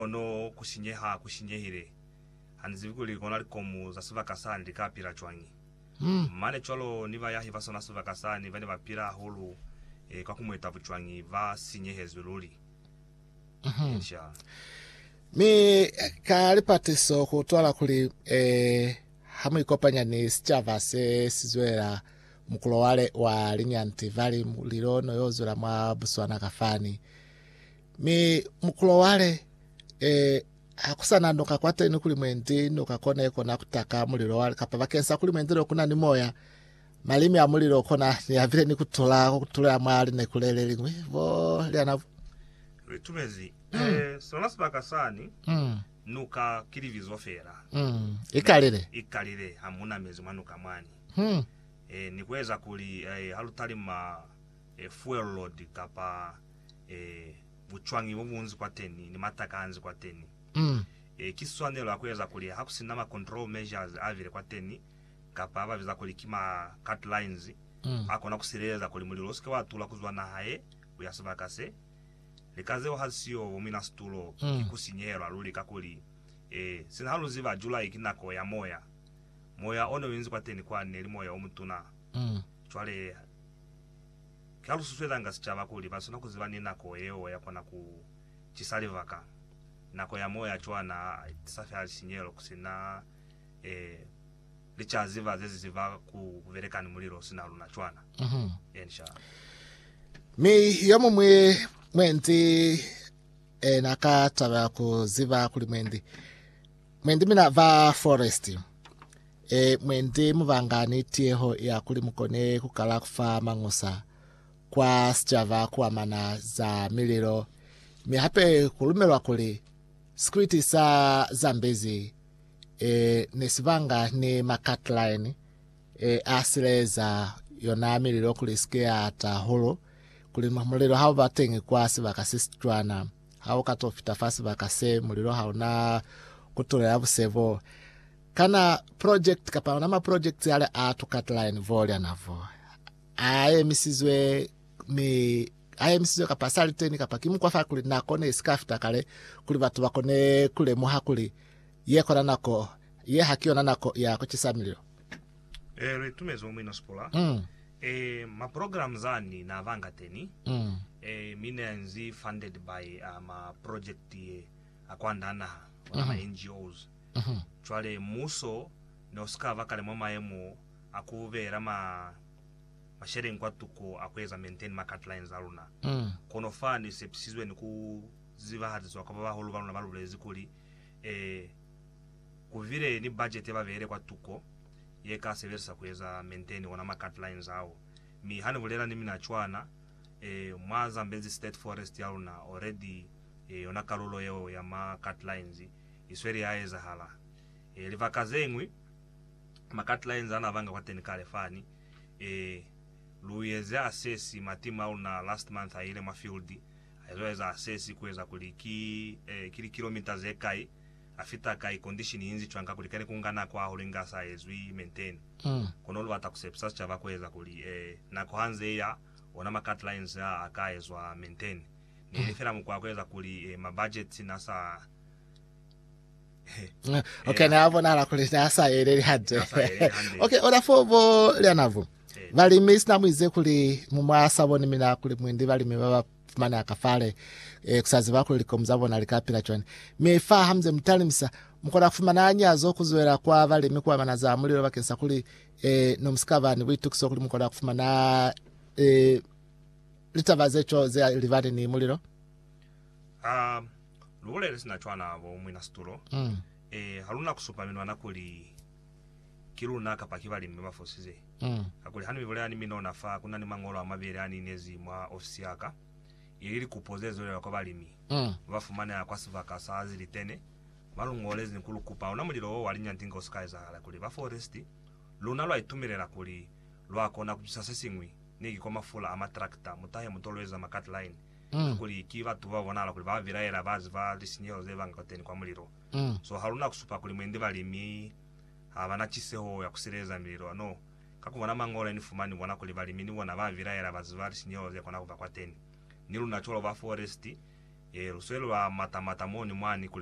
ono kushinyehire hanzivukuli kona komu za suva kasani likapira chwangi mane cholo niva yahi vasona suva kasani vane vapira hulu kwa kumweta buchwangi va sinyehezululi mi kalipatiso kutwala kuli hamu ikopanya ni sichava se sizwela mkulo wale wa linyanti vali mulirono yozula mwa Botswana kafani mi mkulo wale hakusana ndoka kwate ni kuli mwendi ndoka kone kona kutaka muliro wale kapava kensa kuli mwendi kuna ni moya malimi ya muliro kona ni avile ni kutula mwali ne kulele lingwe vo liana tumezi sona suva kasani nuka kilivizo fera ikalile hamuna mezi manuka mwani ni kuweza kuli halutali ma fuel load kapa buchwangi bubunzi kwa teni ni matakanzi kwa teni kiswanelo akweza kuli hakusina ma control measures avile kwa teni kapa abaviza kuli kima cut lines akona kusereza kuli muliro sike watula kuzwa na haye uyasuba kase likazeo hasio umina stulo kikusinyero aluli kakuli sina haluziva July kinako ya moya ono winzi kwa teni kwa neli moya omutuna chwale kalususwelanga sichava kuli basona kuziva ninako yeo yakona ku chisalivaka nako ya moya chwana tisafi alisinyero kusina lichaziva zeziva kuverekani muliro sina luna chwana ensha mi yomo mwendi nakataba kuziva kuli mwendi mina va forest mwendi muvangani tieho ya kuli mukone kukala kufa mangusa kwa sichava kuamana za miliro mihape kulumelwa kuli skriti sa zambezi nesivanga ni makatline asileza yona miliro kuli sikia ata holo kuli muliro hao vatengi kwa sivakasistwana hao katofita fasi vakase muliro hao na kutolera busevo kana project kapa na ma project yale atu katline volia navo misizwe kapa saliteni kapa kimu kwa fa kuli nakone iskafta kale kuli batu bakone kule moha kuli yekona nako ye hakiona nako ya kuchisamilio tumezo mwino spola ma programs ani na vanga teni minenzi funded by ma project akwandana ma NGOs chwale muso no skava kale mama emu akuvera masharing kwatuko akweza maintain market lines aluna kono fani sepsizwe ni kuziva hadizo akababa holu baluna balulezi kuli kuvire ni budget yabavere kwatuko yeka seversa kuweza maintain wana market lines ao mi hani vulera ni mina chwana mwaza mbezi state forest aluna already ona kalulo yeo ya market lines isweri yaeza hala livakazengwi market lines ana vanga kwa tenikale fani luyeze assess matima una last month aile mafield azoeza assess kuweza kuliki kili kilometers ekai afita kai condition inzi chwanga kulikane kungana kwa holinga size we maintain kono lwa takusepsa chava kuweza kuli na kuhanze ya ona market lines akaezwa maintain ni refera mkwa kuweza kuli ma budget nasa okay na hapo nala kuli nasa ele hande okay ora fobo lianavu vali misna mwize kuli mumwasa boni mina kuli mwindi vali mebaba mana akafale kusaziva kuli komzabona likapira chwani mefa hamze mtalimisa mukora kufumana anyazo kuzwera kwa vali mikwa manaza muliro bakensa kuli no mskavani witukso kuli mukora kufumana litavazecho ze livani ni muliro lule sina chwana abo mwina stulo haluna kusupaminwa nakuli kiluna kapakivali mmeba fosize akuli hanu bivole ani mino nafa kuna ni mangolo amabere ani nezi mwa ofisi yaka ili kupozezo le kwabalimi bafumana ya kwasiva kasazi litene balungolezi nkulu kupa ona muliro walinya ntingo skies ala kuli ba forest luna lwa itumirera kuli lwako na kujisasa singwi nigi koma fula ama tractor mutahe mutolweza makat line kuli kiva tubabona ala kuli ba viraera baziva lisinyo zevanga koteni kwa muliro so haluna kusupa kuli mwende balimi abana chiseho ya kusereza miliro no kakubona mangola ni fumani bona kuli balimi ni bona ba viraera baziva lisinyo ze kona kuva kwa teni nilu natural ba forest luswelo wa matamata moni mwani